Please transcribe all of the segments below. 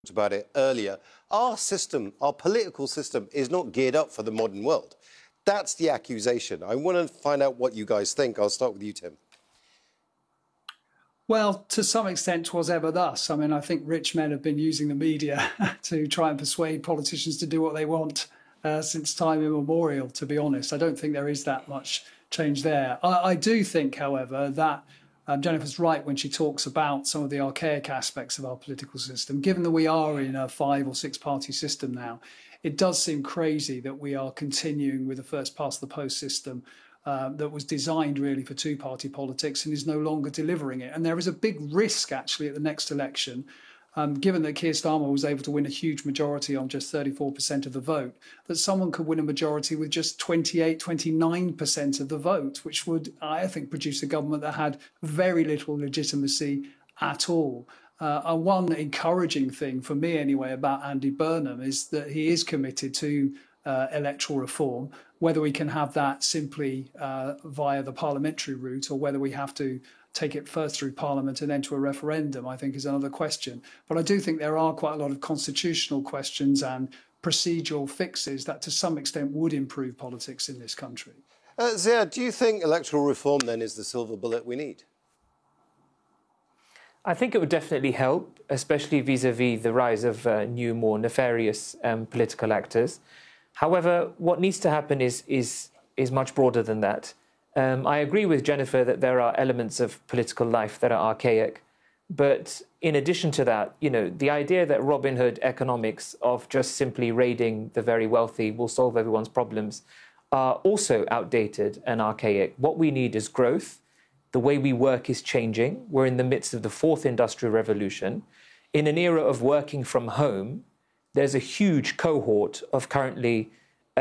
about it earlier, our system, our political system, is not geared up for the modern world. That's the accusation. I want to find out what you guys think. I'll start with you, Tim. Well, to some extent, 'twas ever thus. I mean, I think rich men have been using the media to try and persuade politicians to do what they want since time immemorial, to be honest. I don't think there is that much change there. I do think, however, that Jennifer's right when she talks about some of the archaic aspects of our political system. Given that we are in a 5 or 6 party system now, it does seem crazy that we are continuing with the first past the post system that was designed really for 2-party politics and is no longer delivering it. And there is a big risk actually at the next election, given that Keir Starmer was able to win a huge majority on just 34% of the vote, that someone could win a majority with just 28, 29% of the vote, which would, I think, produce a government that had very little legitimacy at all. And one encouraging thing for me anyway about Andy Burnham is that he is committed to electoral reform. Whether we can have that simply via the parliamentary route or whether we have to take it first through Parliament and then to a referendum, I think is another question. But I do think there are quite a lot of constitutional questions and procedural fixes that to some extent would improve politics in this country. Ziad, do you think electoral reform then is the silver bullet we need? I think it would definitely help, especially vis-à-vis the rise of new, more nefarious political actors. However, what needs to happen is much broader than that. I agree with Jennifer that there are elements of political life that are archaic. But in addition to that, you know, the idea that Robin Hood economics of just simply raiding the very wealthy will solve everyone's problems are also outdated and archaic. What we need is growth. The way we work is changing. We're in the midst of the 4th industrial revolution. In an era of working from home, there's a huge cohort of currently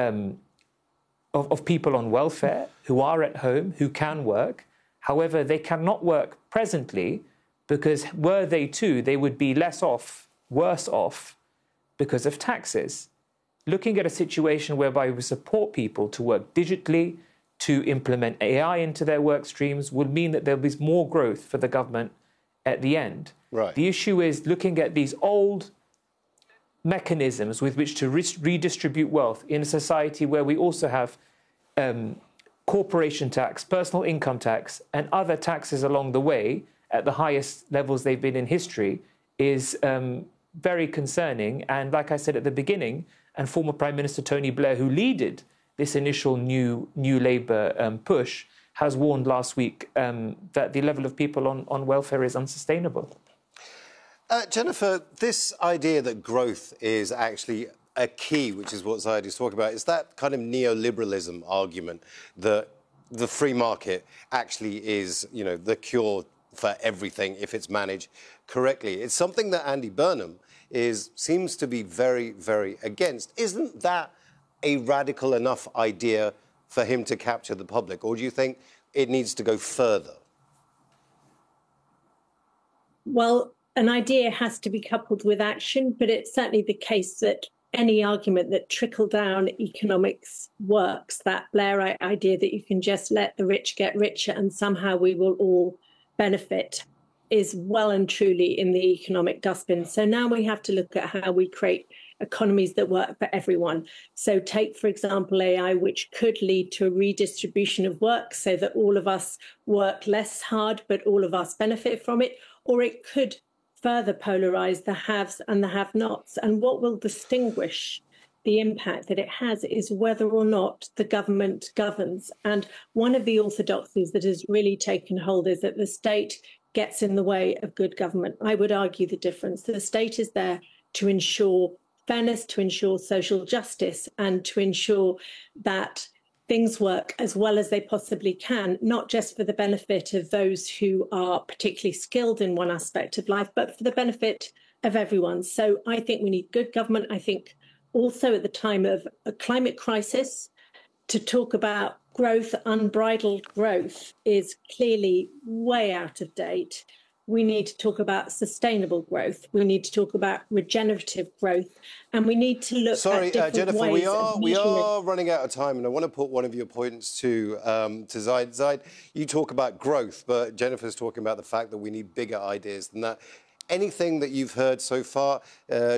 of people on welfare who are at home, who can work. However, they cannot work presently because were they to, they would be worse off because of taxes. Looking at a situation whereby we support people to work digitally, to implement AI into their work streams would mean that there'll be more growth for the government at the end. Right. The issue is looking at these old mechanisms with which to redistribute wealth in a society where we also have corporation tax, personal income tax, and other taxes along the way at the highest levels they've been in history is very concerning. And like I said at the beginning, and former Prime Minister Tony Blair, who leaded this initial new Labour push, has warned last week that the level of people on welfare is unsustainable. Jennifer, this idea that growth is actually a key, which is what Ziad is talking about, is that kind of neoliberalism argument that the free market actually is, you know, the cure for everything if it's managed correctly. It's something that Andy Burnham seems to be very, very against. Isn't that a radical enough idea for him to capture the public, or do you think it needs to go further? Well, an idea has to be coupled with action, but it's certainly the case that any argument that trickle-down economics works, that Blairite idea that you can just let the rich get richer and somehow we will all benefit, is well and truly in the economic dustbin. So now we have to look at how we create economies that work for everyone. So take, for example, AI, which could lead to a redistribution of work so that all of us work less hard, but all of us benefit from it. Or it could further polarize the haves and the have-nots. And what will distinguish the impact that it has is whether or not the government governs. And one of the orthodoxies that has really taken hold is that the state gets in the way of good government. I would argue the difference. The state is there to ensure fairness, to ensure social justice, and to ensure that things work as well as they possibly can, not just for the benefit of those who are particularly skilled in one aspect of life, but for the benefit of everyone. So I think we need good government. I think also at the time of a climate crisis, to talk about growth, unbridled growth, is clearly way out of date. We need to talk about sustainable growth. We need to talk about regenerative growth, and we need to look at different Jennifer, ways we are running out of time, and I want to put one of your points to Ziad. Ziad, you talk about growth, but Jennifer's talking about the fact that we need bigger ideas than that. Anything that you've heard so far